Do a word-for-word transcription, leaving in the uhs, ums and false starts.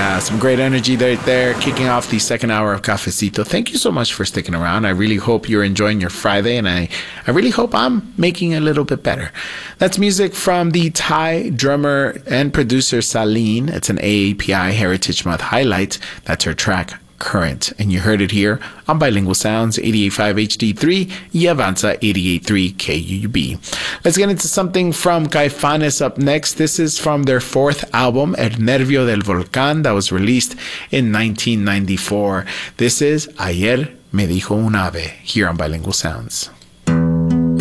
Yeah, some great energy right there, kicking off the second hour of Cafecito. Thank you so much for sticking around. I really hope you're enjoying your Friday, and I, I really hope I'm making it a little bit better. That's music from the Thai drummer and producer Saleen. It's an A A P I Heritage Month highlight. That's her track, Current. And you heard it here on Bilingual Sounds, eighty-eight point five H D three y Avanza eighty-eight point three K U U B. Let's get into something from Caifanes up next. This is from their fourth album, El Nervio del Volcán, that was released in nineteen ninety-four. This is Ayer Me Dijo Un Ave, here on Bilingual Sounds.